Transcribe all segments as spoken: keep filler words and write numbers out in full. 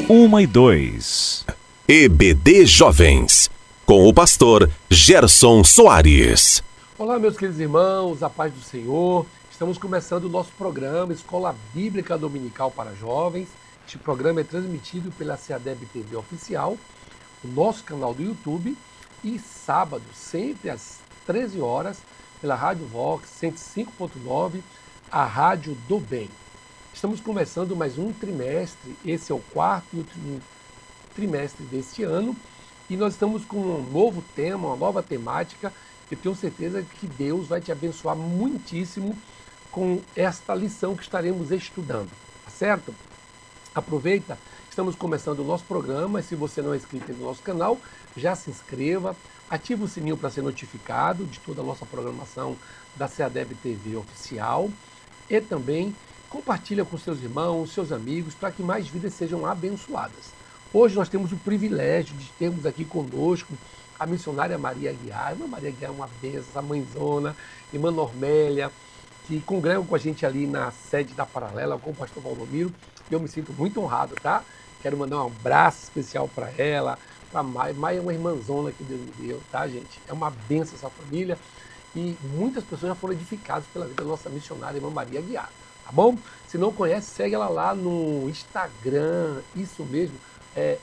uma e dois. E B D Jovens, com o pastor Gerson Soares. Olá, meus queridos irmãos, a paz do Senhor. Estamos começando o nosso programa Escola Bíblica Dominical para Jovens. Este programa é transmitido pela SEADEB T V Oficial, o nosso canal do YouTube, e sábado, sempre às treze horas, pela Rádio Vox cento e cinco ponto nove, a Rádio do Bem. Estamos começando mais um trimestre, esse é o quarto e último trimestre deste ano, e nós estamos com um novo tema, uma nova temática. Eu tenho certeza que Deus vai te abençoar muitíssimo com esta lição que estaremos estudando, tá certo? Aproveita, estamos começando o nosso programa, e se você não é inscrito no nosso canal, já se inscreva, ative o sininho para ser notificado de toda a nossa programação da SEADEB T V Oficial, e também compartilha com seus irmãos, seus amigos, para que mais vidas sejam abençoadas. Hoje nós temos o privilégio de termos aqui conosco a missionária Maria Aguiar. A irmã Maria Aguiar é uma benção, a mãezona, irmã Normélia, que congregam com a gente ali na sede da Paralela, com o pastor Valdomiro. Eu me sinto muito honrado, tá? Quero mandar um abraço especial para ela, para a Maia. Maia é uma irmãzona que Deus me deu, tá, gente? É uma benção essa família. E muitas pessoas já foram edificadas pela vida da nossa missionária, irmã Maria Aguiar, tá bom? Se não conhece, segue ela lá no Instagram, isso mesmo, é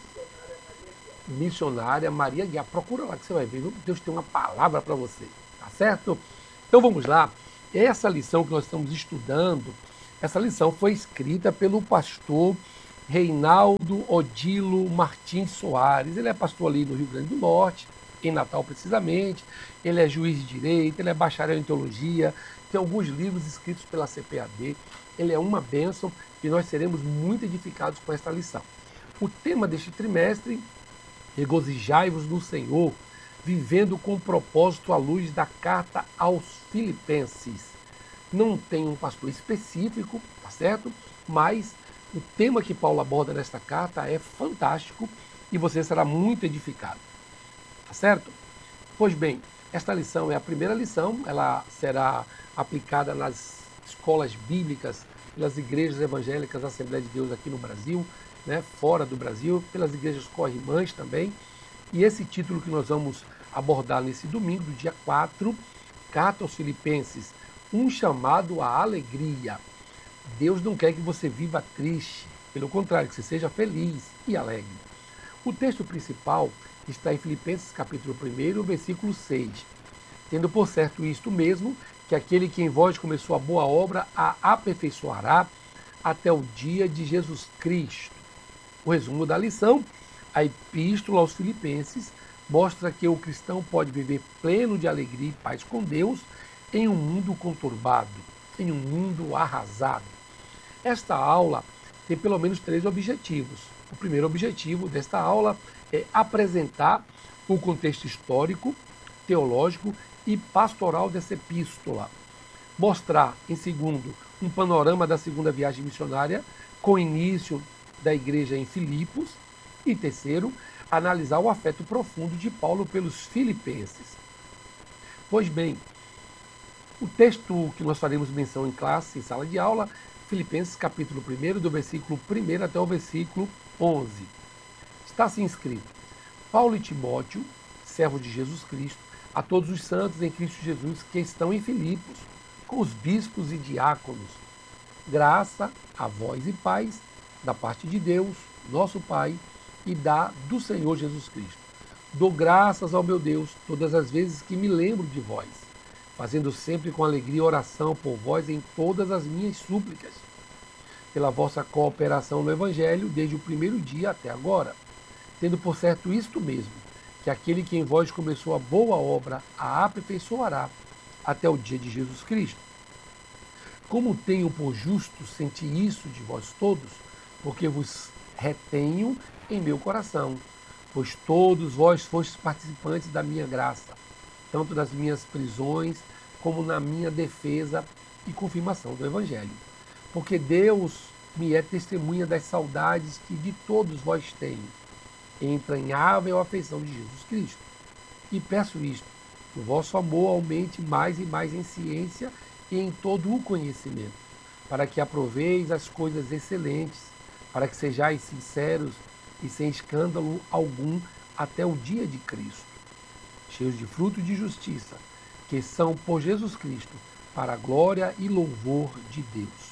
Missionária Maria Aguiar. Procura lá que você vai ver, Deus tem uma palavra para você, tá certo? Então vamos lá. Essa lição que nós estamos estudando, essa lição foi escrita pelo pastor Reinaldo Odilo Martins Soares. Ele é pastor ali no Rio Grande do Norte, em Natal precisamente. Ele é juiz de direito, ele é bacharel em teologia, tem alguns livros escritos pela C P A D. Ele é uma bênção e nós seremos muito edificados com esta lição. O tema deste trimestre: regozijai-vos no Senhor, vivendo com propósito à luz da carta aos Filipenses. Não tem um pastor específico, tá certo? Mas o tema que Paulo aborda nesta carta é fantástico e você será muito edificado, tá certo? Pois bem, esta lição é a primeira lição, ela será aplicada nas escolas bíblicas, pelas igrejas evangélicas da Assembleia de Deus aqui no Brasil, né, fora do Brasil, pelas igrejas co-irmãs também. E esse título que nós vamos abordar nesse domingo, do dia quatro, Carta aos Filipenses, um chamado à alegria. Deus não quer que você viva triste, pelo contrário, que você seja feliz e alegre. O texto principal está em Filipenses capítulo um, versículo seis. Tendo por certo isto mesmo, que aquele que em vós começou a boa obra a aperfeiçoará até o dia de Jesus Cristo. O resumo da lição: a epístola aos Filipenses mostra que o cristão pode viver pleno de alegria e paz com Deus em um mundo conturbado, em um mundo arrasado. Esta aula tem pelo menos três objetivos. O primeiro objetivo desta aula é apresentar o contexto histórico, teológico e pastoral dessa epístola. Mostrar, em segundo, um panorama da segunda viagem missionária, com início da igreja em Filipos. E terceiro, analisar o afeto profundo de Paulo pelos filipenses. Pois bem, o texto que nós faremos menção em classe, em sala de aula, Filipenses capítulo um, do versículo um até o versículo onze. Está assim escrito: Paulo e Timóteo, servos de Jesus Cristo, a todos os santos em Cristo Jesus que estão em Filipos, com os bispos e diáconos, graça a vós e paz da parte de Deus, nosso Pai, e da do Senhor Jesus Cristo. Dou graças ao meu Deus todas as vezes que me lembro de vós, fazendo sempre com alegria oração por vós em todas as minhas súplicas, pela vossa cooperação no Evangelho desde o primeiro dia até agora, tendo por certo isto mesmo, que aquele que em vós começou a boa obra a aperfeiçoará até o dia de Jesus Cristo. Como tenho por justo sentir isso de vós todos, porque vos retenho em meu coração, pois todos vós fostes participantes da minha graça, tanto nas minhas prisões, como na minha defesa e confirmação do Evangelho. Porque Deus me é testemunha das saudades que de todos vós tenho, em entranhável afeição de Jesus Cristo. E peço isto, que o vosso amor aumente mais e mais em ciência e em todo o conhecimento, para que aproveis as coisas excelentes, para que sejais sinceros e sem escândalo algum até o dia de Cristo, cheios de fruto de justiça, que são por Jesus Cristo, para a glória e louvor de Deus.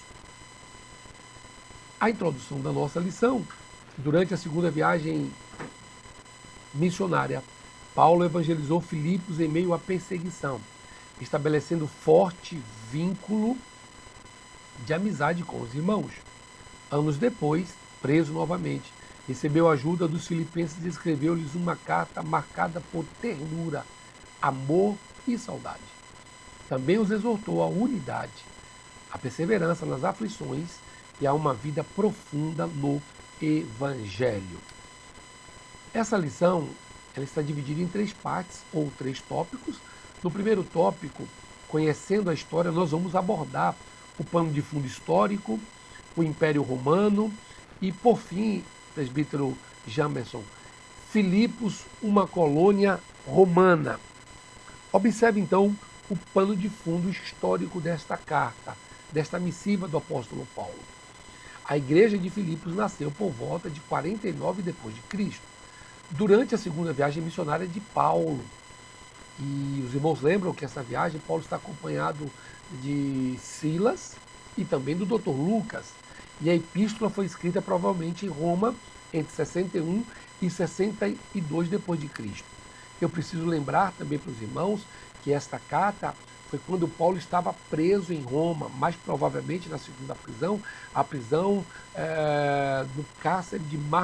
A introdução da nossa lição: durante a segunda viagem missionária, Paulo evangelizou Filipos em meio à perseguição, estabelecendo forte vínculo de amizade com os irmãos. Anos depois, preso novamente, recebeu a ajuda dos filipenses e escreveu-lhes uma carta marcada por ternura, amor e saudade. Também os exortou à unidade, à perseverança nas aflições e a uma vida profunda no Evangelho. Essa lição ela está dividida em três partes ou três tópicos. No primeiro tópico, conhecendo a história, nós vamos abordar o pano de fundo histórico, o Império Romano e, por fim, presbítero Jamerson, Filipos, uma colônia romana. Observe, então, o pano de fundo histórico desta carta, desta missiva do apóstolo Paulo. A igreja de Filipos nasceu por volta de quarenta e nove depois de Cristo, durante a segunda viagem missionária de Paulo. E os irmãos lembram que essa viagem Paulo está acompanhado de Silas e também do doutor Lucas. E a epístola foi escrita provavelmente em Roma entre sessenta e um e sessenta e dois depois de Cristo. Eu preciso lembrar também para os irmãos que esta carta foi quando Paulo estava preso em Roma, mais provavelmente na segunda prisão, a prisão é, do cárcere de Mar